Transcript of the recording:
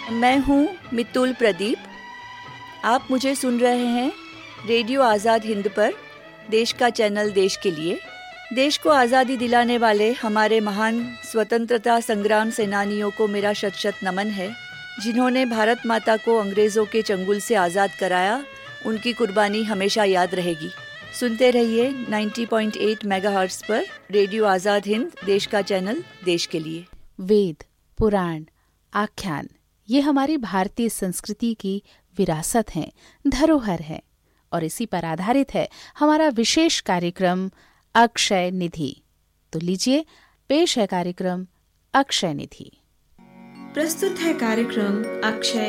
मैं हूँ मितुल प्रदीप। आप मुझे सुन रहे हैं रेडियो आज़ाद हिंद पर, देश का चैनल देश के लिए। देश को आज़ादी दिलाने वाले हमारे महान स्वतंत्रता संग्राम सेनानियों को मेरा शत शत नमन है, जिन्होंने भारत माता को अंग्रेज़ों के चंगुल से आज़ाद कराया। उनकी कुर्बानी हमेशा याद रहेगी। सुनते रहिए 90.8 मेगाहर्ट्ज़ पर रेडियो आज़ाद हिंद, देश का चैनल देश के लिए। वेद, पुराण, आख्यान ये हमारी भारतीय संस्कृति की विरासत हैं, धरोहर है, और इसी पर आधारित है हमारा विशेष कार्यक्रम अक्षय निधि। तो लीजिए, पेश है कार्यक्रम अक्षय निधि। प्रस्तुत है कार्यक्रम अक्षय